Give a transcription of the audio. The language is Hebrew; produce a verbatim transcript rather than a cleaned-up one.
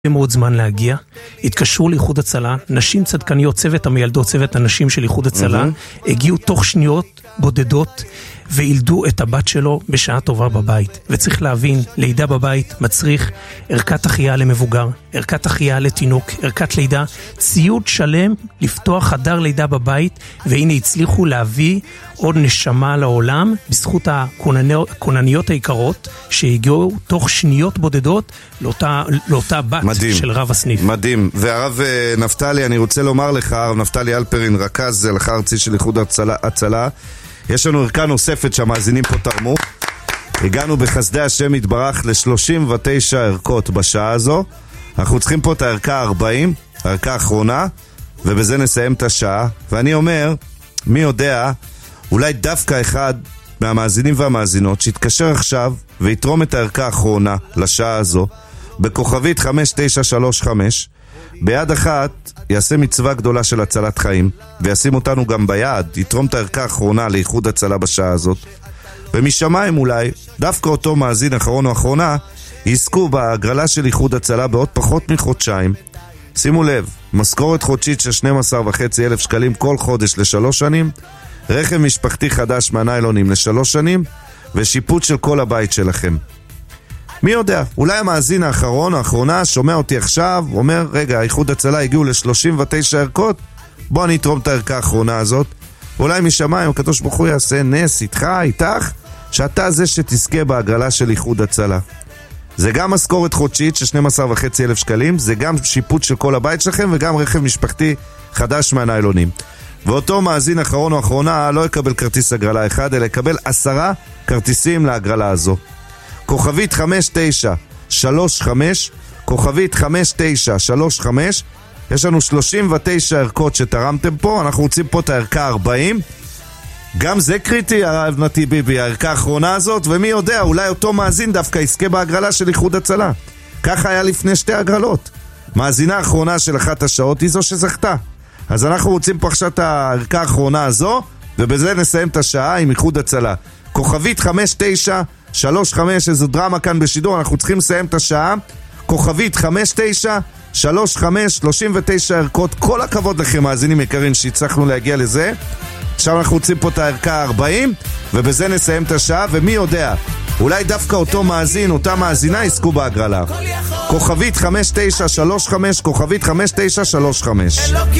מאוד זמן להגיע, התקשרו לאיחוד הצלה, נשים צדקניות, צוות המילדות, צוות הנשים של איחוד הצלה, mm-hmm. הגיעו תוך שניות בודדות וילדו את הבת שלו בשעה טובה בבית. וצריך להבין, לידה בבית מצריך ערכת החייאה למבוגר, ערכת החייאה לתינוק, ערכת לידה, ציוד שלם לפתוח חדר לידה בבית, והנה הצליחו להביא עוד נשמה לעולם בזכות הכונניות היקרות שהגיעו תוך שניות בודדות לאותה, לאותה בת מדהים, של רב הסניף. מדהים. והרב נפתלי, אני רוצה לומר לך, הרב נפתלי אלפרין, רכז הלכה ארצי של איחוד הצלה, הצלה, יש לנו ערכה נוספת שהמאזינים פה תרמו. הגענו בחסדי השם יתברך ל-שלושים ותשע ערכות בשעה הזו. אנחנו צריכים פה את הערכה ארבעים, הערכה האחרונה, ובזה נסיים את השעה. ואני אומר, מי יודע, אולי דווקא אחד מהמאזינים והמאזינות שיתקשר עכשיו ויתרום את הערכה האחרונה לשעה הזו בכוכבית חמש תשע שלוש חמש, ביד אחת יעשה מצווה גדולה של הצלת חיים וישים אותנו גם ביד, יתרום את הערכה האחרונה לאיחוד הצלה בשעה הזאת, ומשמיים אולי דווקא אותו מאזין אחרון או אחרונה יזכו בהגרלה של איחוד הצלה בעוד פחות מחודשיים. שימו לב, משכורת חודשית של שנים עשר וחצי אלף שקלים כל חודש לשלוש שנים, רכב משפחתי חדש מהניילונים לשלוש שנים, ושיפוט של כל הבית שלכם. מי יודע, אולי המאזין האחרון או האחרונה שומע אותי עכשיו, אומר, רגע, איחוד הצלה הגיעו ל-שלושים ותשע ערכות, בוא אני אתרום את הערכה האחרונה הזאת, ואולי משמיים הקדוש ברוך הוא יעשה נס איתך, איתך, שאתה זה שתזכה בהגרלה של איחוד הצלה. זה גם משכורת חודשית של שנים עשר וחצי אלף שקלים, זה גם שיפוט של כל הבית שלכם, וגם רכב משפחתי חדש מהניילונים. ואותו מאזין אחרון או אחרונה לא יקבל כרטיס הגרלה אחד, אלא יקבל עשרה כרטיסים להגרלה הזו. כוכבית חמש תשע שלוש חמש, כוכבית חמש תשע שלוש חמש, יש לנו שלושים ותשע ערכות שתרמתם פה, אנחנו רוצים פה את הערכה ארבעים, גם זה קריטי, הרב נתי ביבי, הערכה האחרונה הזאת, ומי יודע, אולי אותו מאזין דווקא יזכה בהגרלה של איחוד הצלה. ככה היה לפני שתי הגרלות. מאזינה האחרונה של אחת השעות היא זו שזכתה. אז אנחנו רוצים פה עכשיו את הערכה האחרונה הזו, ובזה נסיים את השעה עם איחוד הצלה. כוכבית חמש תשע שלוש חמש, איזו דרמה כאן בשידור, אנחנו צריכים לסיים את השעה. כוכבית חמש תשע שלוש חמש, שלושים ותשע ערכות, כל הכבוד לכם מאזינים יקרים שהצלחנו להגיע לזה. עכשיו אנחנו רוצים פה את הערכה ארבעים, ובזה נסיים את השעה, ומי יודע, אולי דווקא אותו מאזין, אותה מאזינה יזכו בהגרלה. כוכבית חמש תשע שלוש חמש, כוכבית חמש תשע שלוש חמש.